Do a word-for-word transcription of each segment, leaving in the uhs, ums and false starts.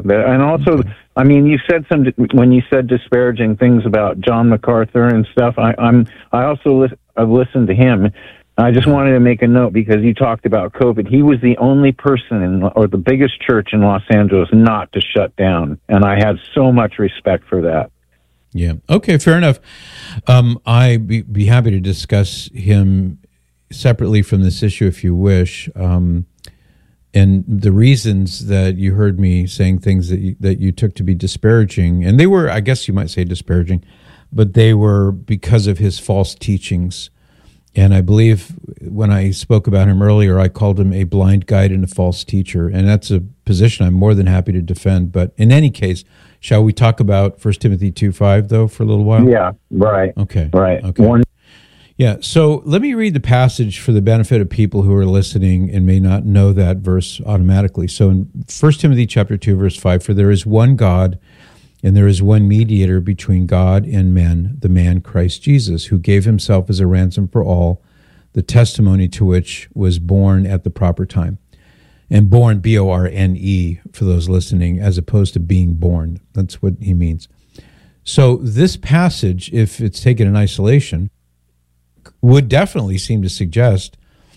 And also, Okay. I mean, you said some when you said disparaging things about John MacArthur and stuff. I, I'm I also lis- I've listened to him. I just wanted to make a note because you talked about COVID. He was the only person in, or the biggest church in Los Angeles not to shut down, and I have so much respect for that. Yeah. Okay, fair enough. Um, I'd be, be happy to discuss him separately from this issue if you wish. Um, and the reasons that you heard me saying things that you, that you took to be disparaging, and they were, I guess you might say disparaging, but they were because of his false teachings. And I believe when I spoke about him earlier, I called him a blind guide and a false teacher. And that's a position I'm more than happy to defend. But in any case, shall we talk about First Timothy two five, though, for a little while? Yeah, right. Okay. Right. Okay. One. Yeah, so let me read the passage for the benefit of people who are listening and may not know that verse automatically. So in First Timothy chapter two, verse five, for there is one God, and there is one mediator between God and men, the man Christ Jesus, who gave himself as a ransom for all, the testimony to which was born at the proper time. And born, B O R N E, for those listening, as opposed to being born. That's what he means. So this passage, if it's taken in isolation, would definitely seem to suggest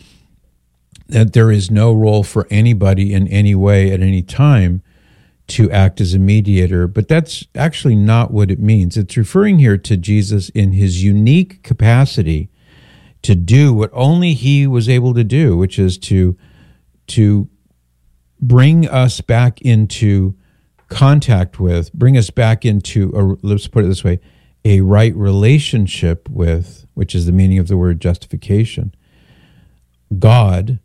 that there is no role for anybody in any way at any time to act as a mediator, but that's actually not what it means. It's referring here to Jesus in his unique capacity to do what only he was able to do, which is to, to bring us back into contact with, bring us back into, a, let's put it this way, a right relationship with, which is the meaning of the word justification, God,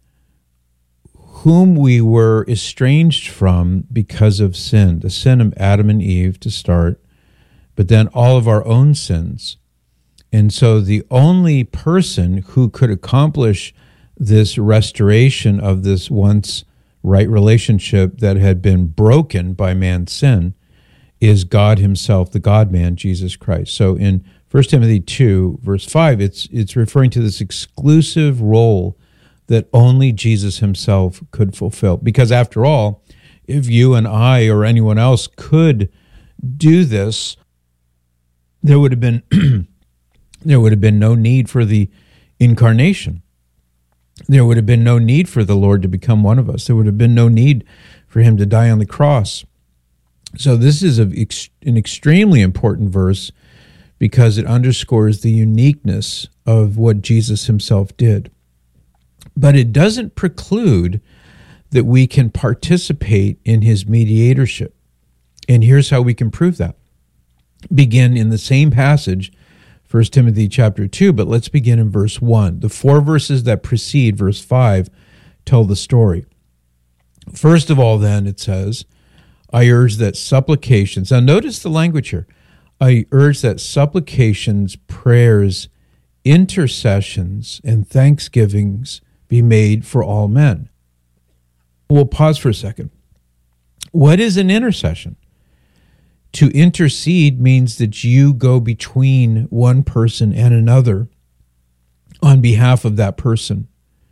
whom we were estranged from because of sin, the sin of Adam and Eve to start, but then all of our own sins. And so the only person who could accomplish this restoration of this once right relationship that had been broken by man's sin is God himself, the God-man, Jesus Christ. So in First Timothy two, verse five, it's it's referring to this exclusive role that only Jesus himself could fulfill. Because after all, if you and I or anyone else could do this, there would have been there would have been no need for the incarnation. There would have been no need for the Lord to become one of us. There would have been no need for him to die on the cross. So this is a, an extremely important verse because it underscores the uniqueness of what Jesus himself did. But it doesn't preclude that we can participate in his mediatorship. And here's how we can prove that. Begin in the same passage, First Timothy chapter two, but let's begin in verse one. The four verses that precede verse five tell the story. First of all, then, it says, I urge that supplications, now notice the language here, I urge that supplications, prayers, intercessions, and thanksgivings be made for all men. We'll pause for a second. What is an intercession? To intercede means that you go between one person and another on behalf of that person.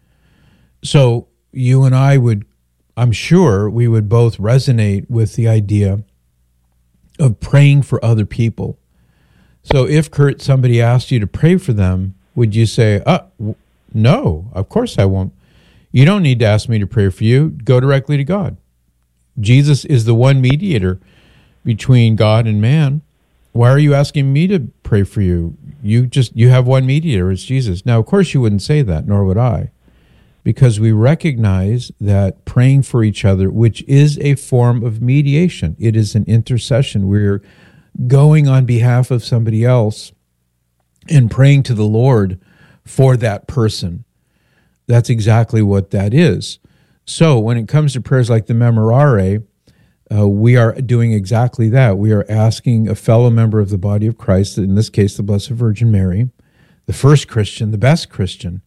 So you and I would, I'm sure we would both resonate with the idea of praying for other people. So if, Kurt, somebody asked you to pray for them, would you say, oh, no, of course I won't. You don't need to ask me to pray for you. Go directly to God. Jesus is the one mediator between God and man. Why are you asking me to pray for you? You just, you have one mediator, it's Jesus. Now, of course you wouldn't say that, nor would I, because we recognize that praying for each other, which is a form of mediation, it is an intercession. We're going on behalf of somebody else and praying to the Lord for that person. That's exactly what that is. So when it comes to prayers like the Memorare, uh, we are doing exactly that. We are asking a fellow member of the body of Christ, in this case the Blessed Virgin Mary, the first Christian, the best Christian,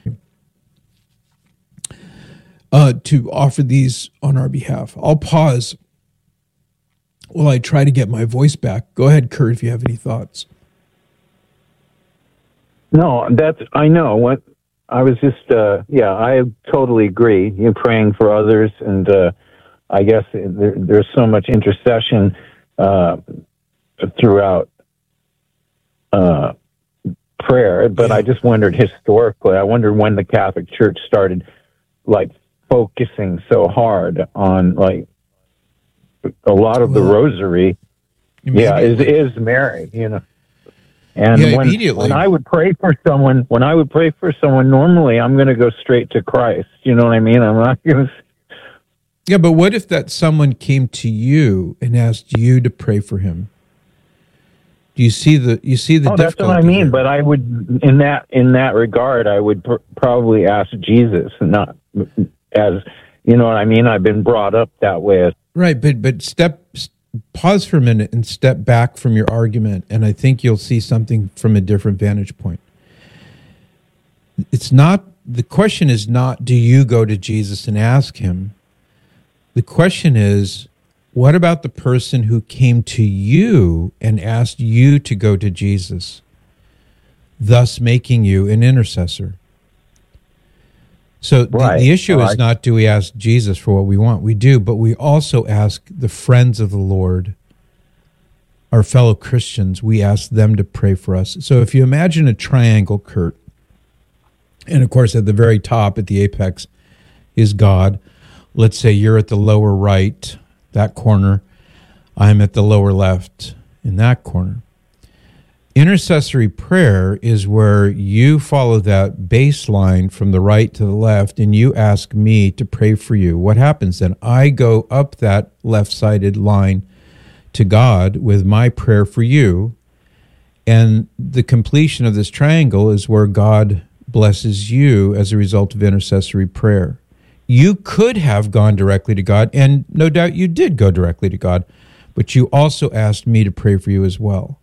uh, to offer these on our behalf. I'll pause while I try to get my voice back. Go ahead, Kurt, if you have any thoughts. No, that's, I know. What I was just, uh, yeah, I totally agree. You're praying for others, and uh, I guess there, there's so much intercession uh, throughout uh, prayer, but I just wondered historically, I wondered when the Catholic Church started like focusing so hard on like a lot of well, the rosary. Yeah, is is Mary, you know. And yeah, when, when I would pray for someone, when I would pray for someone, normally I'm going to go straight to Christ. You know what I mean? I'm not going to. Yeah, but what if that someone came to you and asked you to pray for him? Do you see the you see the? Oh, that's what I mean. Here? But I would, in that in that regard, I would pr- probably ask Jesus, not as you know what I mean. I've been brought up that way. Right, but but step. Pause for a minute and step back from your argument, and I think you'll see something from a different vantage point. It's not, the question is not, do you go to Jesus and ask him? The question is, what about the person who came to you and asked you to go to Jesus, thus making you an intercessor? So the, right. the issue right. is not, do we ask Jesus for what we want? We do, but we also ask the friends of the Lord, our fellow Christians, we ask them to pray for us. So if you imagine a triangle, Kurt, and of course at the very top, at the apex, is God. Let's say you're at the lower right, that corner. I'm at the lower left, in that corner. Intercessory prayer is where you follow that baseline from the right to the left, and you ask me to pray for you. What happens then? I go up that left-sided line to God with my prayer for you, and the completion of this triangle is where God blesses you as a result of intercessory prayer. You could have gone directly to God, and no doubt you did go directly to God, but you also asked me to pray for you as well.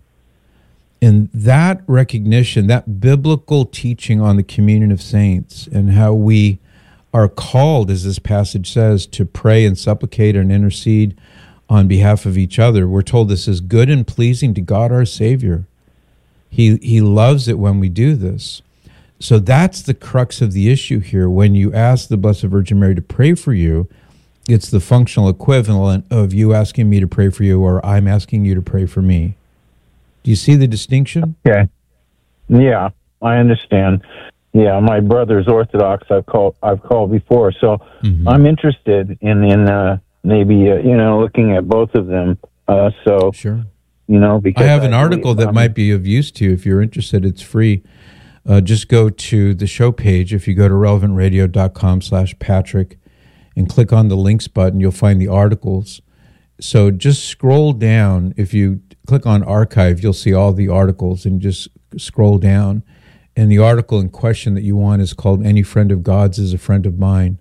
And that recognition, that biblical teaching on the communion of saints and how we are called, as this passage says, to pray and supplicate and intercede on behalf of each other. We're told this is good and pleasing to God our Savior. He, he loves it when we do this. So that's the crux of the issue here. When you ask the Blessed Virgin Mary to pray for you, it's the functional equivalent of you asking me to pray for you or I'm asking you to pray for me. Do you see the distinction? Okay. Yeah, I understand. Yeah, my brother's Orthodox. I've called. I've called before, so mm-hmm. I'm interested in in uh, maybe uh, you know looking at both of them. Uh, so sure, you know, because I have an I article that um, might be of use to you if you're interested. It's free. Uh, just go to the show page. If you go to relevant radio dot com slash Patrick and click on the links button, you'll find the articles. So just scroll down. If you click on archive, you'll see all the articles, and just scroll down. And the article in question that you want is called Any Friend of God's is a Friend of Mine.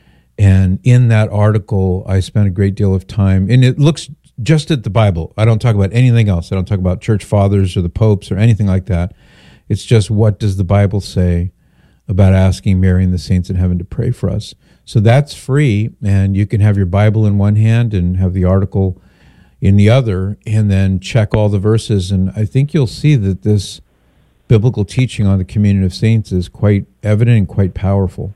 And in that article, I spent a great deal of time, and it looks just at the Bible. I don't talk about anything else. I don't talk about church fathers or the popes or anything like that. It's just, what does the Bible say about asking Mary and the saints in heaven to pray for us? So that's free, and you can have your Bible in one hand and have the article in the other, and then check all the verses. And I think you'll see that this biblical teaching on the communion of saints is quite evident and quite powerful.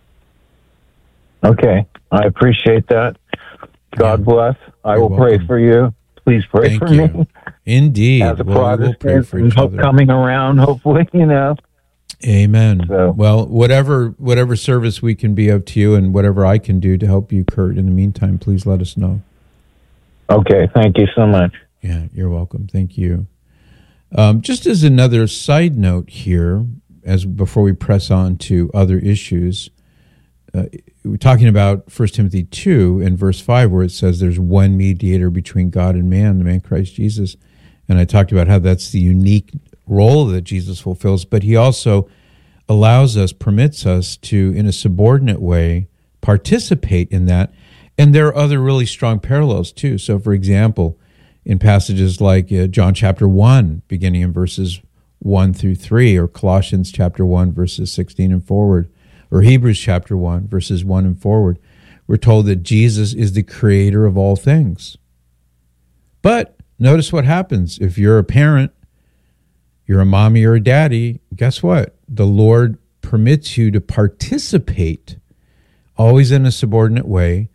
Okay, I appreciate that. God yeah. bless. I You're will welcome. Pray for you. Please pray Thank for you. me. Indeed. As a well, Protestant, we'll pray for each other. Coming around, hopefully, you know. Amen. So. Well, whatever whatever service we can be of to you and whatever I can do to help you, Kurt, in the meantime, please let us know. Okay, thank you so much. Yeah, you're welcome. Thank you. Um, just as another side note here, as before we press on to other issues, uh, we're talking about First Timothy two in verse five, where it says there's one mediator between God and man, the man Christ Jesus. And I talked about how that's the unique role that Jesus fulfills, but he also allows us, permits us to, in a subordinate way, participate in that. And there are other really strong parallels, too. So, for example, in passages like uh, John chapter one, beginning in verses one through three, or Colossians chapter one, verses sixteen and forward, or Hebrews chapter one, verses one and forward, we're told that Jesus is the creator of all things. But notice what happens. If you're a parent, you're a mommy or a daddy, guess what? The Lord permits you to participate, always in a subordinate way,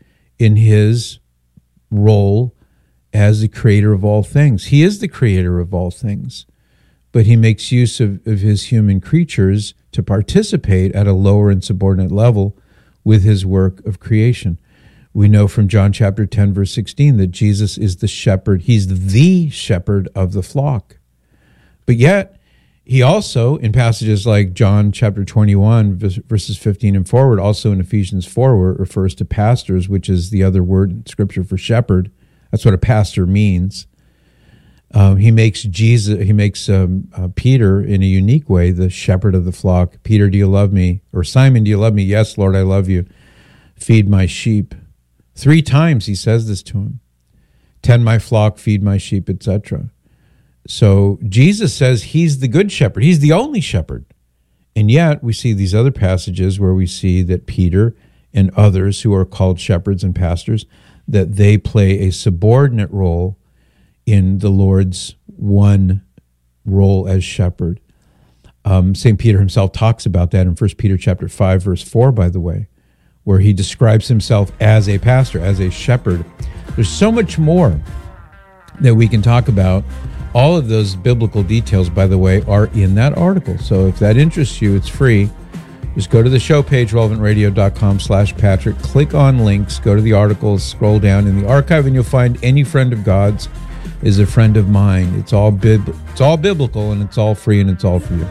in his role as the creator of all things. He is the creator of all things, but he makes use of, of his human creatures to participate at a lower and subordinate level with his work of creation. We know from John chapter ten, verse sixteen, that Jesus is the shepherd. He's the shepherd of the flock. But yet, he also, in passages like John chapter twenty-one, verses fifteen and forward, also in Ephesians four, where it refers to pastors, which is the other word in Scripture for shepherd. That's what a pastor means. Um, he makes Jesus, he makes um, uh, Peter in a unique way the shepherd of the flock. Peter, do you love me? Or Simon, do you love me? Yes, Lord, I love you. Feed my sheep. Three times he says this to him. Tend my flock, feed my sheep, et cetera. So Jesus says he's the good shepherd. He's the only shepherd. And yet we see these other passages where we see that Peter and others who are called shepherds and pastors, that they play a subordinate role in the Lord's one role as shepherd. Um, Saint Peter himself talks about that in First Peter chapter five, verse four, by the way, where he describes himself as a pastor, as a shepherd. There's so much more that we can talk about. All of those biblical details, by the way, are in that article. So if that interests you, it's free. Just go to the show page, relevant radio dot com slash Patrick. Click on links, go to the articles, scroll down in the archive, and you'll find Any Friend of God's is a Friend of Mine. It's all bib- it's all biblical, and it's all free, and it's all for you.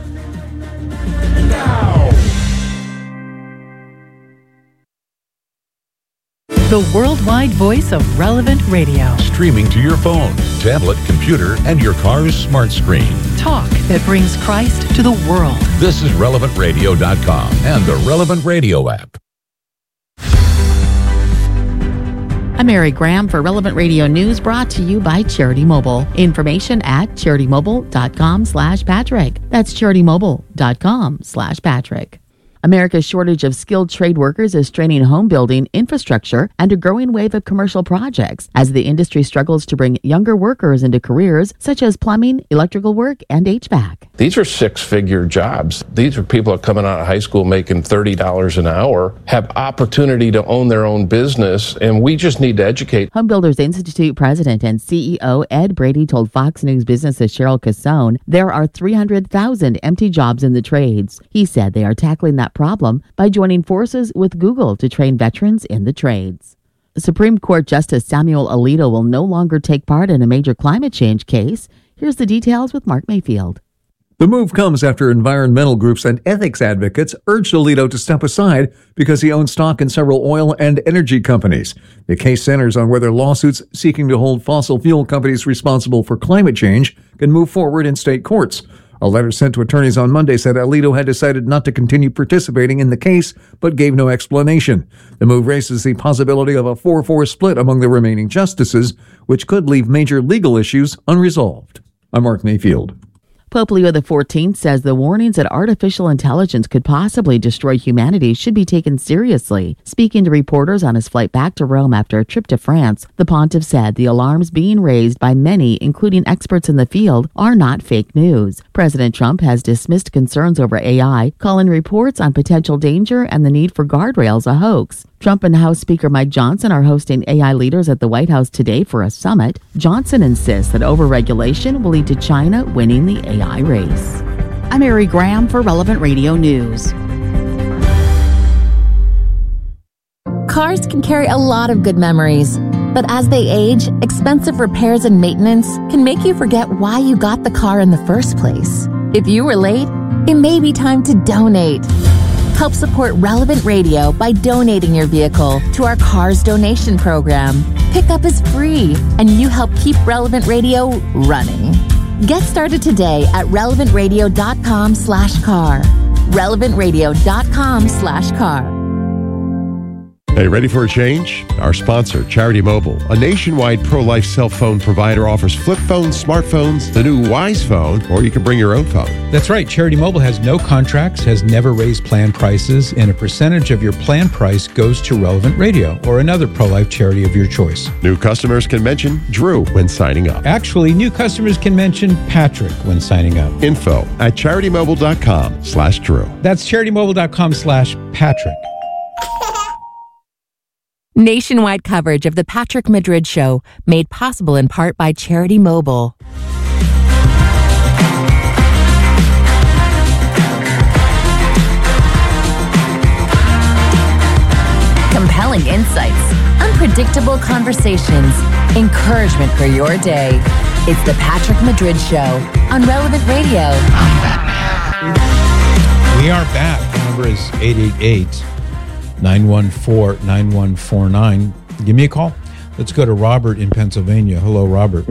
The worldwide voice of Relevant Radio. Streaming to your phone, tablet, computer, and your car's smart screen. Talk that brings Christ to the world. This is relevant radio dot com and the Relevant Radio app. I'm Mary Graham for Relevant Radio News, brought to you by Charity Mobile. Information at charity mobile dot com slash Patrick. That's charity mobile dot com slash Patrick. America's shortage of skilled trade workers is straining home building, infrastructure, and a growing wave of commercial projects as the industry struggles to bring younger workers into careers such as plumbing, electrical work, and H V A C. These are six-figure jobs. These are people that are coming out of high school making thirty dollars an hour, have opportunity to own their own business, and we just need to educate. Home Builders Institute President and C E O Ed Brady told Fox News Business's Cheryl Cassone there are three hundred thousand empty jobs in the trades. He said they are tackling that problem by joining forces with Google to train veterans in the trades. Supreme Court Justice Samuel Alito will no longer take part in a major climate change case. Here's the details with Mark Mayfield. The move comes after environmental groups and ethics advocates urged Alito to step aside because he owns stock in several oil and energy companies. The case centers on whether lawsuits seeking to hold fossil fuel companies responsible for climate change can move forward in state courts. A letter sent to attorneys on Monday said Alito had decided not to continue participating in the case, but gave no explanation. The move raises the possibility of a four four split among the remaining justices, which could leave major legal issues unresolved. I'm Mark Mayfield. Pope Leo the fourteenth says the warnings that artificial intelligence could possibly destroy humanity should be taken seriously. Speaking to reporters on his flight back to Rome after a trip to France, the pontiff said the alarms being raised by many, including experts in the field, are not fake news. President Trump has dismissed concerns over A I, calling reports on potential danger and the need for guardrails a hoax. Trump and House Speaker Mike Johnson are hosting A I leaders at the White House today for a summit. Johnson insists that overregulation will lead to China winning the A I race. I'm Mary Graham for Relevant Radio News. Cars can carry a lot of good memories, but as they age, expensive repairs and maintenance can make you forget why you got the car in the first place. If you were late, it may be time to donate. Help support Relevant Radio by donating your vehicle to our Cars Donation Program. Pickup is free, and you help keep Relevant Radio running. Get started today at relevant radio dot com slash car. relevant radio dot com slash car. Hey, ready for a change? Our sponsor, Charity Mobile, a nationwide pro-life cell phone provider, offers flip phones, smartphones, the new Wise Phone, or you can bring your own phone. That's right. Charity Mobile has no contracts, has never raised plan prices, and a percentage of your plan price goes to Relevant Radio or another pro-life charity of your choice. New customers can mention Drew when signing up. Actually, new customers can mention Patrick when signing up. Info at charity mobile dot com slash Drew. That's charity mobile dot com slash Patrick. Nationwide coverage of The Patrick Madrid Show, made possible in part by Charity Mobile. Compelling insights, unpredictable conversations, encouragement for your day. It's The Patrick Madrid Show on Relevant Radio. We are back. The number is eight eight eight, nine one four, nine one four nine. Give me a call. Let's go to Robert in Pennsylvania. Hello, Robert.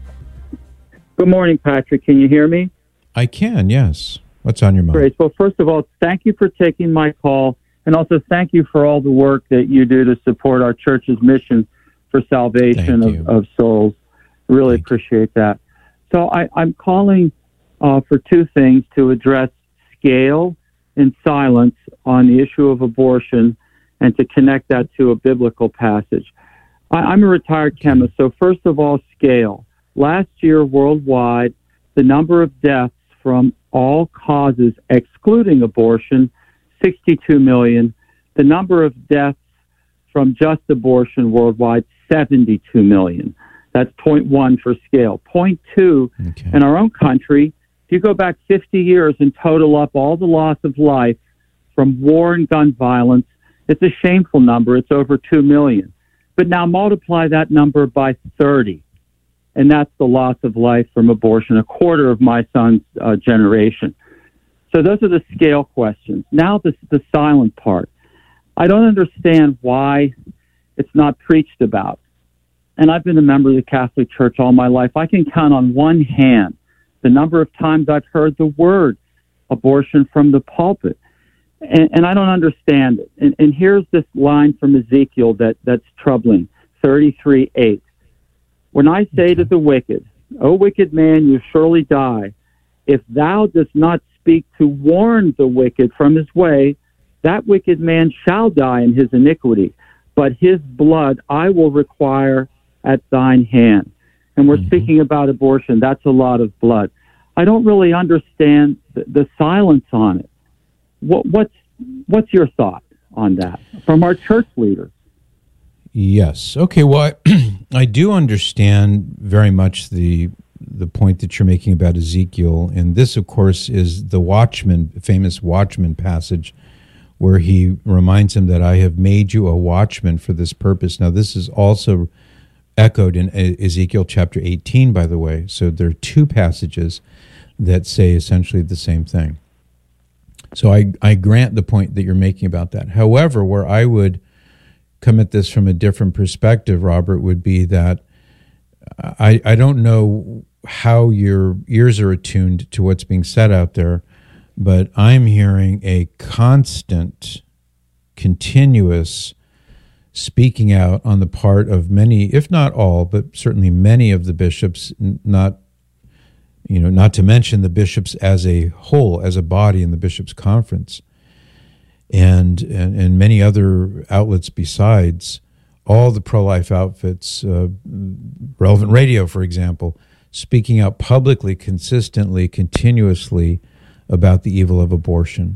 Good morning, Patrick. Can you hear me? I can, yes. What's on your mind? Great. Well, first of all, thank you for taking my call. And also thank you for all the work that you do to support our church's mission for salvation of, of souls. Really thank appreciate you. that. So I, I'm calling uh, for two things: to address scale and silence on the issue of abortion, and to connect that to a biblical passage. I, I'm a retired chemist, so first of all, scale. Last year, worldwide, the number of deaths from all causes, excluding abortion, sixty-two million. The number of deaths from just abortion worldwide, seventy-two million. That's point one for scale. Point two, okay. In our own country, if you go back fifty years and total up all the loss of life from war and gun violence, it's a shameful number. It's over two million. But now multiply that number by thirty, and that's the loss of life from abortion, a quarter of my son's uh, generation. So those are the scale questions. Now the, the silent part. I don't understand why it's not preached about. And I've been a member of the Catholic Church all my life. I can count on one hand the number of times I've heard the word abortion from the pulpit. And, and I don't understand it. And, and here's this line from Ezekiel that, that's troubling, thirty-three eight. When I say to the wicked, O wicked man, you surely die, if thou dost not speak to warn the wicked from his way, that wicked man shall die in his iniquity, but his blood I will require at thine hand. And we're mm-hmm. speaking about abortion. That's a lot of blood. I don't really understand the, the silence on it. What, what's what's your thought on that from our church leaders? Yes. Okay. Well, I, I do understand very much the the point that you're making about Ezekiel, and this, of course, is the Watchman, famous Watchman passage, where he reminds him that I have made you a watchman for this purpose. Now, this is also echoed in Ezekiel chapter eighteen, by the way. So there are two passages that say essentially the same thing. So I, I grant the point that you're making about that. However, where I would come at this from a different perspective, Robert, would be that I, I don't know how your ears are attuned to what's being said out there, but I'm hearing a constant, continuous speaking out on the part of many, if not all, but certainly many of the bishops, not, you know, not to mention the bishops as a whole, as a body in the bishops' conference, and and, and many other outlets besides, all the pro-life outfits, uh, Relevant Radio, for example, speaking out publicly, consistently, continuously about the evil of abortion.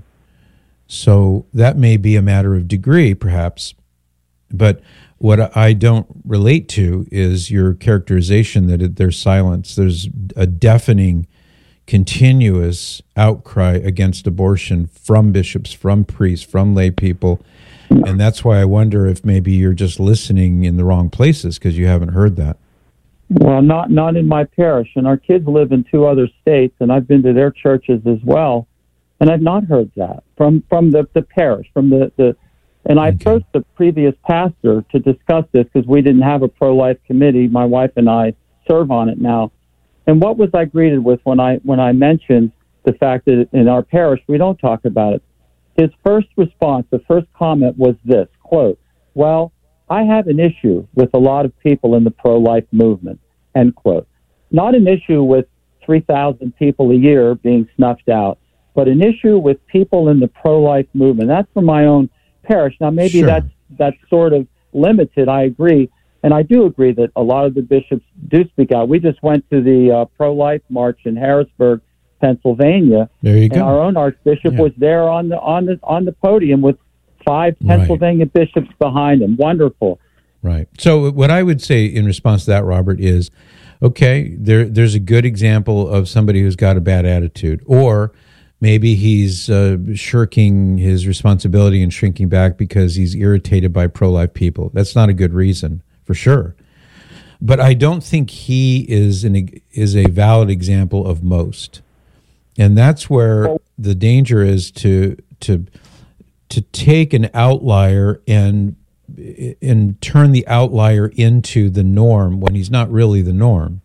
So that may be a matter of degree, perhaps, but what I don't relate to is your characterization that it, there's silence. There's a deafening, continuous outcry against abortion from bishops, from priests, from lay people, and that's why I wonder if maybe you're just listening in the wrong places because you haven't heard that. Well, not not in my parish, and our kids live in two other states, and I've been to their churches as well, and I've not heard that from from the, the parish, from the, the and I okay. approached the previous pastor to discuss this because we didn't have a pro-life committee. My wife and I serve on it now. And what was I greeted with when I when I mentioned the fact that in our parish we don't talk about it? His first response, the first comment was this, quote, well, I have an issue with a lot of people in the pro-life movement, end quote. Not an issue with three thousand people a year being snuffed out, but an issue with people in the pro-life movement. That's from my own parish. Now, maybe sure. that's, that's sort of limited, I agree. And I do agree that a lot of the bishops do speak out. We just went to the uh, pro-life march in Harrisburg, Pennsylvania. There you and go. Our own archbishop yeah. was there on the on the on the podium with five Pennsylvania right. bishops behind him. Wonderful. Right. So what I would say in response to that, Robert, is, okay, there there's a good example of somebody who's got a bad attitude, or maybe he's uh, shirking his responsibility and shrinking back because he's irritated by pro-life people. That's not a good reason, for sure. But I don't think he is an is a valid example of most, and that's where the danger is to to to take an outlier and and turn the outlier into the norm when he's not really the norm.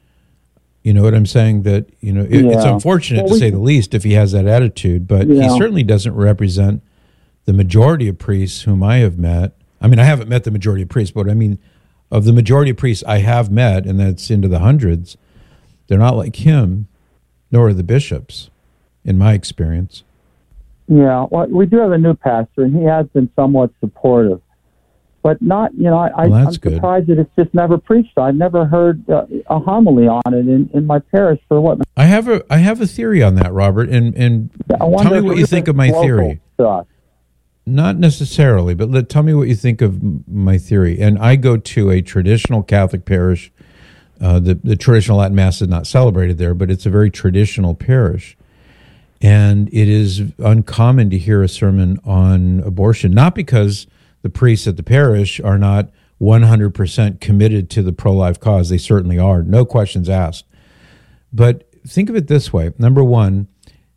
You know what I'm saying? That, you know, it, yeah. it's unfortunate well, to we, say the least if he has that attitude, but yeah. he certainly doesn't represent the majority of priests whom I have met. I mean, I haven't met the majority of priests, but I mean, of the majority of priests I have met, and that's into the hundreds, they're not like him, nor are the bishops, in my experience. Yeah, well, we do have a new pastor, and he has been somewhat supportive. But not, you know, I, well, I'm surprised good. that it's just never preached. I've never heard uh, a homily on it in, in my parish for what. I have a I have a theory on that, Robert, and and yeah, tell me what you think of my theory. Stuff. Not necessarily, but let, tell me what you think of my theory. And I go to a traditional Catholic parish. Uh, the the traditional Latin Mass is not celebrated there, but it's a very traditional parish, and it is uncommon to hear a sermon on abortion. Not because the priests at the parish are not one hundred percent committed to the pro-life cause. They certainly are, no questions asked. But think of it this way. Number one,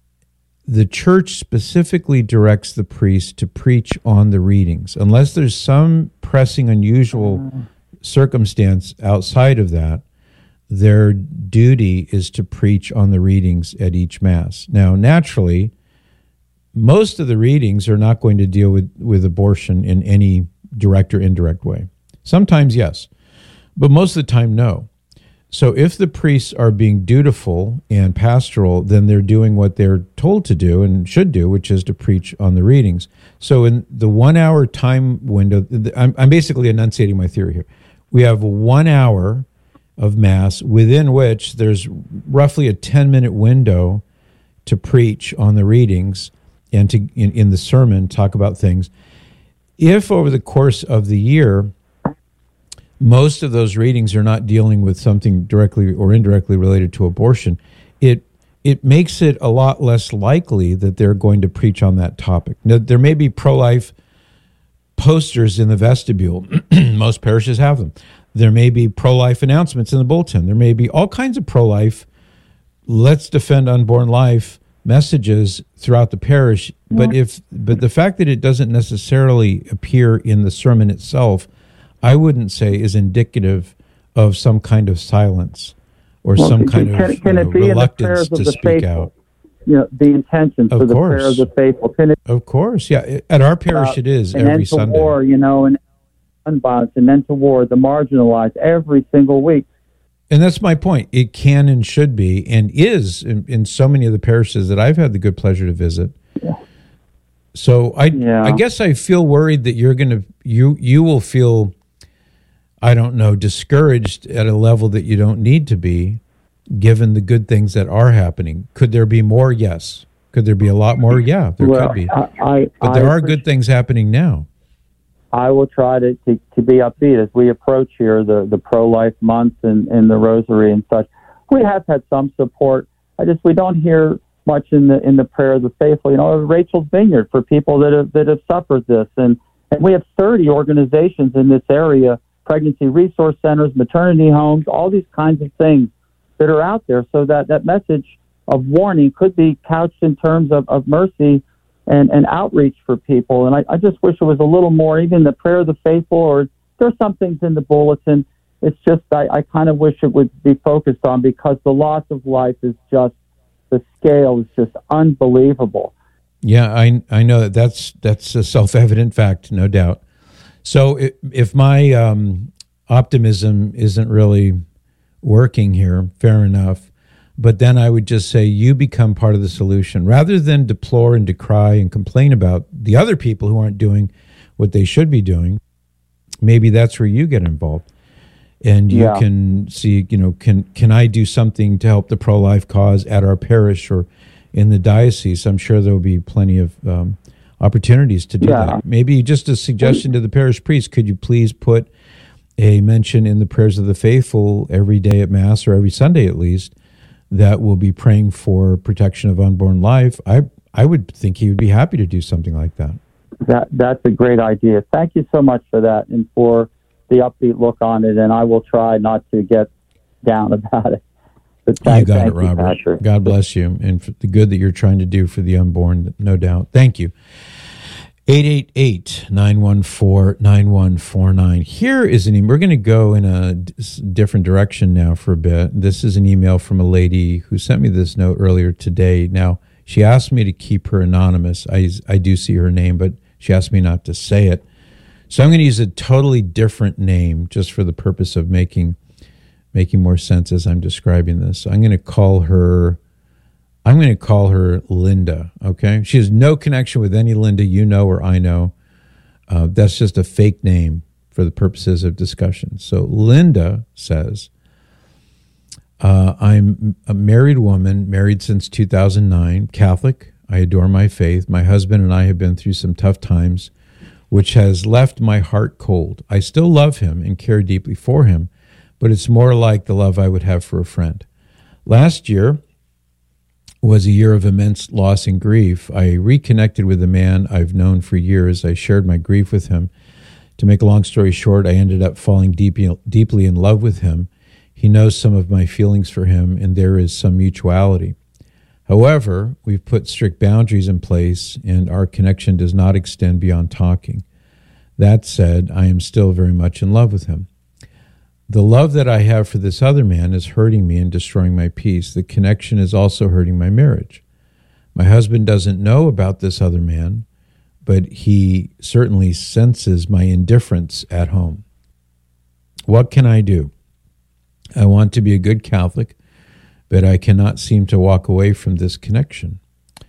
the church specifically directs the priest to preach on the readings. Unless there's some pressing, unusual circumstance outside of that, their duty is to preach on the readings at each Mass. Now, naturally, most of the readings are not going to deal with, with abortion in any direct or indirect way. Sometimes, yes, but most of the time, no. So if the priests are being dutiful and pastoral, then they're doing what they're told to do and should do, which is to preach on the readings. So in the one-hour time window, I'm, I'm basically enunciating my theory here. We have one hour of Mass within which there's roughly a ten-minute window to preach on the readings and to in, in the sermon talk about things. If over the course of the year, most of those readings are not dealing with something directly or indirectly related to abortion, it it makes it a lot less likely that they're going to preach on that topic. Now, there may be pro-life posters in the vestibule. Most parishes have them. There may be pro-life announcements in the bulletin. There may be all kinds of pro-life, let's defend unborn life messages throughout the parish. But if but the fact that it doesn't necessarily appear in the sermon itself, I wouldn't say is indicative of some kind of silence or well, some kind can, of can you it know, be reluctance in the to the speak faithful? out. You know, the intentions of for the course. prayer of the faithful. Can it, of course, yeah. At our parish, uh, it is an every end to Sunday. War, you know, and gun violence, an end to war, the marginalized, every single week. And that's my point. It can and should be, and is in, in so many of the parishes that I've had the good pleasure to visit. Yeah. So I, yeah. I guess I feel worried that you're going to you you will feel, I don't know, discouraged at a level that you don't need to be, given the good things that are happening. Could there be more? Yes. Could there be a lot more? Yeah, there well, could be. I, I, but there I are good things happening now. I will try to, to, to be upbeat as we approach here the, the pro-life month and, and the rosary and such. We have had some support. I just we don't hear much in the in the prayer of the faithful. You know, Rachel's Vineyard for people that have that have suffered this, and, and we have thirty organizations in this area: pregnancy resource centers, maternity homes, all these kinds of things that are out there. So that, that message of warning could be couched in terms of, of mercy and, and outreach for people. And I, I just wish it was a little more, even the prayer of the faithful, or there's some things in the bulletin. It's just, I, I kind of wish it would be focused on, because the loss of life is just, the scale is just unbelievable. Yeah, I I know that that's, that's a self-evident fact, no doubt. So if, if my um, optimism isn't really working here, fair enough. But then I would just say you become part of the solution. Rather than deplore and decry and complain about the other people who aren't doing what they should be doing, maybe that's where you get involved. And you yeah. can see, you know, can can I do something to help the pro-life cause at our parish or in the diocese? I'm sure there will be plenty of um, opportunities to do Yeah. that. Maybe just a suggestion to the parish priest, could you please put a mention in the prayers of the faithful every day at Mass, or every Sunday at least, that will be praying for protection of unborn life? I I would think he would be happy to do something like that. That That's a great idea. Thank you so much for that and for the upbeat look on it, and I will try not to get down about it. But thank, you got thank it, Robert. You, Patrick. God bless you, and for the good that you're trying to do for the unborn, no doubt. Thank you. eight eight eight, nine one four, nine one four nine. Here is an email. We're going to go in a d- different direction now for a bit. This is an email from a lady who sent me this note earlier today. Now, she asked me to keep her anonymous. I, I do see her name, but she asked me not to say it. So I'm going to use a totally different name just for the purpose of making making more sense as I'm describing this. So I'm going to call her... I'm going to call her Linda, okay? She has no connection with any Linda you know or I know. Uh, that's just a fake name for the purposes of discussion. So Linda says, uh, I'm a married woman, married since two thousand nine, Catholic. I adore my faith. My husband and I have been through some tough times, which has left my heart cold. I still love him and care deeply for him, but it's more like the love I would have for a friend. Last year was a year of immense loss and grief. I reconnected with a man I've known for years. I shared my grief with him. To make a long story short, I ended up falling deeply, deeply in love with him. He knows some of my feelings for him, and there is some mutuality. However, we've put strict boundaries in place, and our connection does not extend beyond talking. That said, I am still very much in love with him. The love that I have for this other man is hurting me and destroying my peace. The connection is also hurting my marriage. My husband doesn't know about this other man, but he certainly senses my indifference at home. What can I do? I want to be a good Catholic, but I cannot seem to walk away from this connection.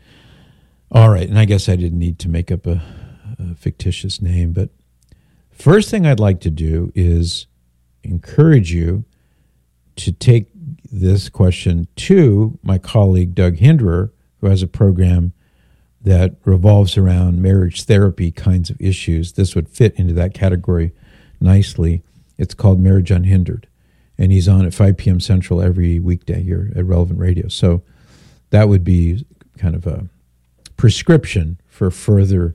All right, and I guess I didn't need to make up a, a fictitious name, but first thing I'd like to do is encourage you to take this question to my colleague Doug Hinderer, who has a program that revolves around marriage therapy kinds of issues. This would fit into that category nicely. It's called Marriage Unhindered, and he's on at five p.m. Central every weekday here at Relevant Radio. So that would be kind of a prescription for further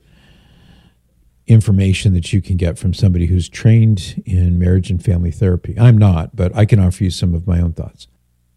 information that you can get from somebody who's trained in marriage and family therapy. I'm not, but I can offer you some of my own thoughts.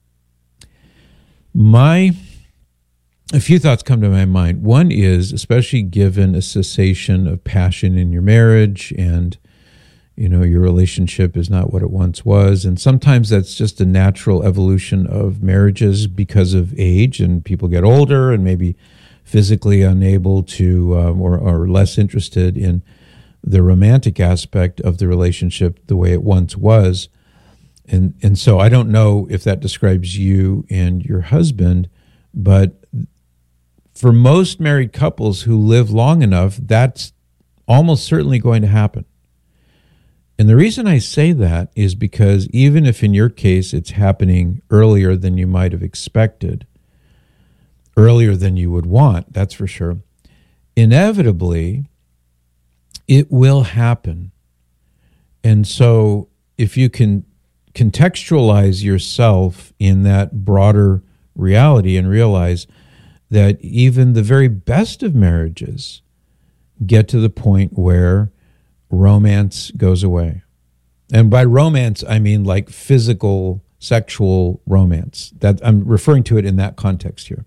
My, a few thoughts come to my mind. One is, especially given a cessation of passion in your marriage and, you know, your relationship is not what it once was. And sometimes that's just a natural evolution of marriages because of age, and people get older and maybe physically unable to um, or, or less interested in the romantic aspect of the relationship the way it once was. And and so I don't know if that describes you and your husband, but for most married couples who live long enough, that's almost certainly going to happen. And the reason I say that is because even if in your case it's happening earlier than you might have expected, earlier than you would want, that's for sure, inevitably, it will happen. And so if you can contextualize yourself in that broader reality and realize that even the very best of marriages get to the point where romance goes away. And by romance, I mean like physical, sexual romance. That I'm referring to it in that context here.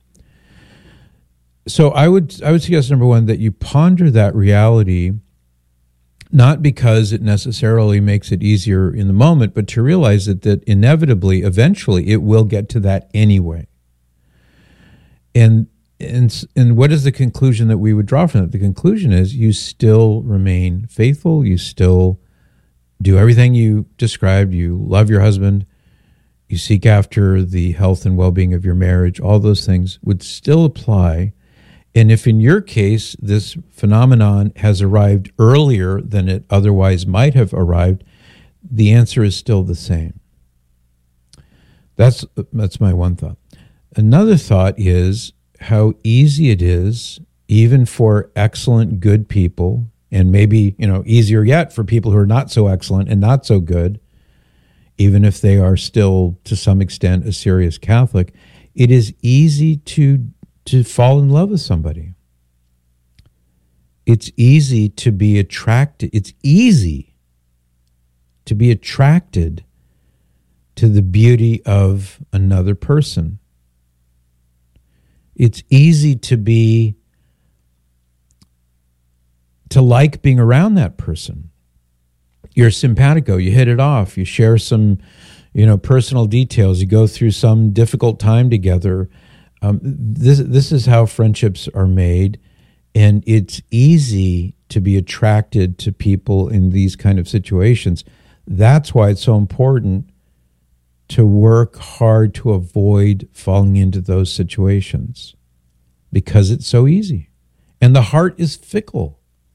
So I would I would suggest, number one, that you ponder that reality, not because it necessarily makes it easier in the moment, but to realize that, that inevitably, eventually, it will get to that anyway. And, and, and what is the conclusion that we would draw from that? The conclusion is you still remain faithful, you still do everything you described, you love your husband, you seek after the health and well-being of your marriage, all those things would still apply. And if in your case this phenomenon has arrived earlier than it otherwise might have arrived, the answer is still the same. That's that's my one thought. Another thought is how easy it is even for excellent, good people, and maybe, you know, easier yet for people who are not so excellent and not so good, even if they are still, to some extent, a serious Catholic, it is easy to to fall in love with somebody. It's easy to be attracted. It's easy to be attracted to the beauty of another person. It's easy to be, to like being around that person. You're simpatico, you hit it off, you share some, you know, personal details, you go through some difficult time together. Um, this this is how friendships are made, and it's easy to be attracted to people in these kind of situations. That's why it's so important to work hard to avoid falling into those situations, because it's so easy. And the heart is fickle.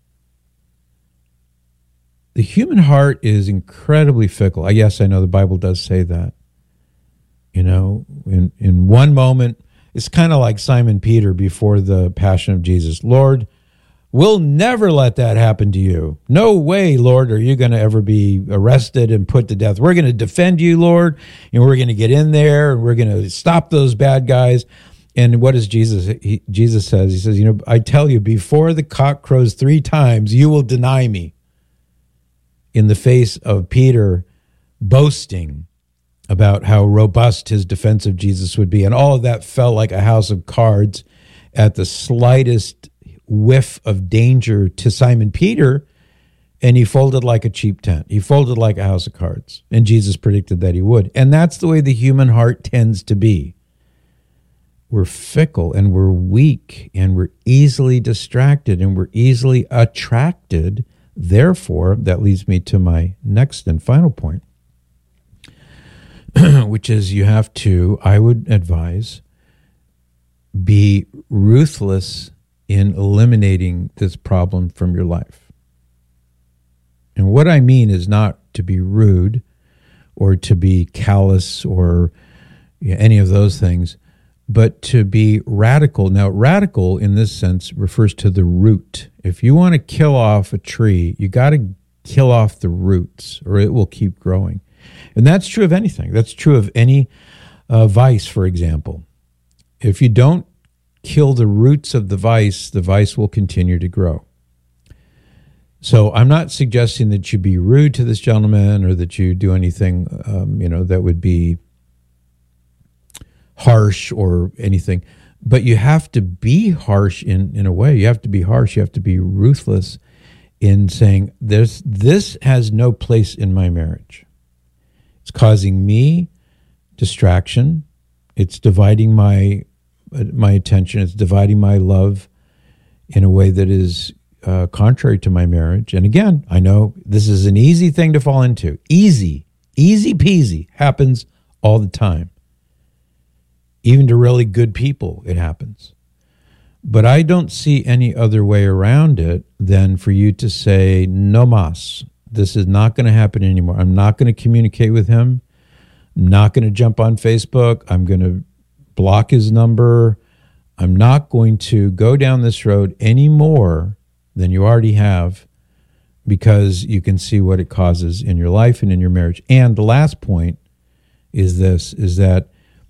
The human heart is incredibly fickle. Yes, I know the Bible does say that. You know, in, in one moment, it's kind of like Simon Peter before the Passion of Jesus. Lord, we'll never let that happen to you. No way, Lord, are you going to ever be arrested and put to death. We're going to defend you, Lord, and we're going to get in there, and we're going to stop those bad guys. And what does Jesus, he, Jesus says? He says, you know, I tell you, before the cock crows three times, you will deny me. In the face of Peter boasting about how robust his defense of Jesus would be. And all of that fell like a house of cards at the slightest whiff of danger to Simon Peter, and he folded like a cheap tent. He folded like a house of cards. And Jesus predicted that he would. And that's the way the human heart tends to be. We're fickle, and we're weak, and we're easily distracted, and we're easily attracted. Therefore, that leads me to my next and final point, which is you have to, I would advise, be ruthless in eliminating this problem from your life. And what I mean is not to be rude or to be callous or you know, any of those things, but to be radical. Now, radical in this sense refers to the root. If you want to kill off a tree, you got to kill off the roots or it will keep growing. And that's true of anything. That's true of any uh, vice, for example. If you don't kill the roots of the vice, the vice will continue to grow. So I'm not suggesting that you be rude to this gentleman or that you do anything, um, you know, that would be harsh or anything, but you have to be harsh in, in a way. You have to be harsh. You have to be ruthless in saying, "There's this has no place in my marriage. It's causing me distraction. It's dividing my my attention. It's dividing my love in a way that is uh, contrary to my marriage." And again, I know this is an easy thing to fall into. Easy, easy peasy, happens all the time. Even to really good people, it happens. But I don't see any other way around it than for you to say, no mas, this is not going to happen anymore. I'm not going to communicate with him. I'm not going to jump on Facebook. I'm going to block his number. I'm not going to go down this road any more than you already have, because you can see what it causes in your life and in your marriage. And the last point is this, is that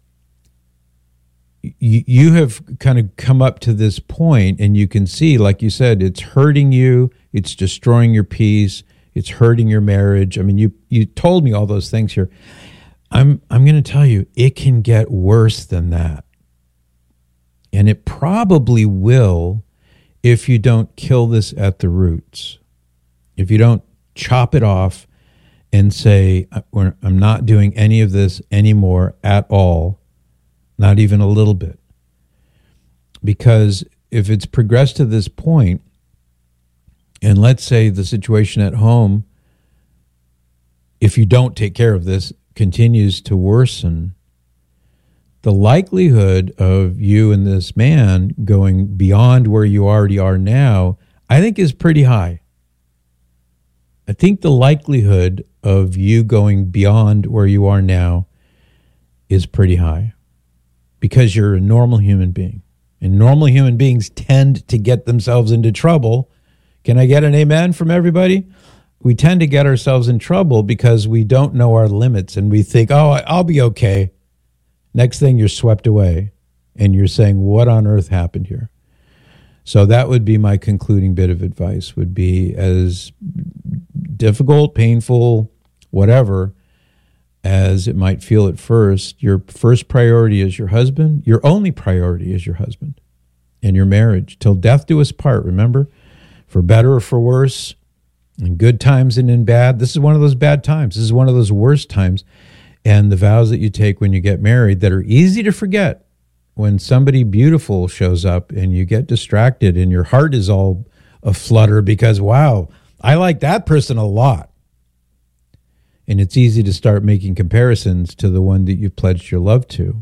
you have kind of come up to this point and you can see, like you said, it's hurting you, it's destroying your peace, it's hurting your marriage. I mean, you you told me all those things here. I'm I'm going to tell you, it can get worse than that. And it probably will if you don't kill this at the roots. If you don't chop it off and say, I'm not doing any of this anymore at all. Not even a little bit. Because if it's progressed to this point, and let's say the situation at home, if you don't take care of this, continues to worsen, the likelihood of you and this man going beyond where you already are now, I think is pretty high. I think the likelihood of you going beyond where you are now is pretty high. Because you're a normal human being. And normal human beings tend to get themselves into trouble. Can I get an amen from everybody? We tend to get ourselves in trouble because we don't know our limits and we think, oh, I'll be okay. Next thing, you're swept away and you're saying, what on earth happened here? So that would be my concluding bit of advice, would be as difficult, painful, whatever, as it might feel at first, your first priority is your husband. Your only priority is your husband and your marriage. Till death do us part, remember? For better or for worse, in good times and in bad. This is one of those bad times. This is one of those worst times. And the vows that you take when you get married that are easy to forget. When somebody beautiful shows up and you get distracted and your heart is all aflutter because, wow, I like that person a lot. And it's easy to start making comparisons to the one that you've pledged your love to.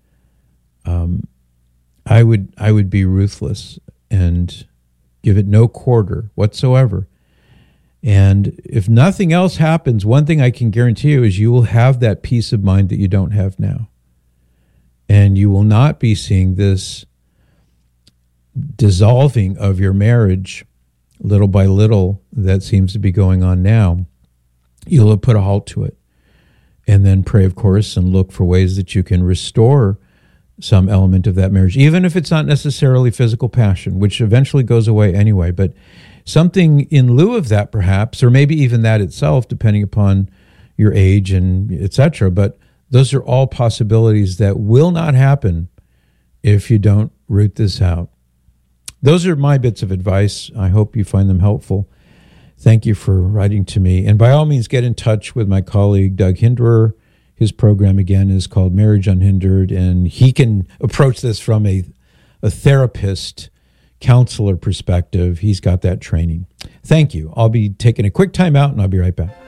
Um, I would I would be ruthless and give it no quarter whatsoever. And if nothing else happens, one thing I can guarantee you is you will have that peace of mind that you don't have now. And you will not be seeing this dissolving of your marriage little by little that seems to be going on now. You'll have put a halt to it. And then pray, of course, and look for ways that you can restore some element of that marriage, even if it's not necessarily physical passion, which eventually goes away anyway. But something in lieu of that, perhaps, or maybe even that itself, depending upon your age and et cetera. But those are all possibilities that will not happen if you don't root this out. Those are my bits of advice. I hope you find them helpful. Thank you for writing to me. And by all means, get in touch with my colleague, Doug Hinderer. His program, again, is called Marriage Unhindered, and he can approach this from a, a therapist, counselor perspective. He's got that training. Thank you. I'll be taking a quick time out, and I'll be right back.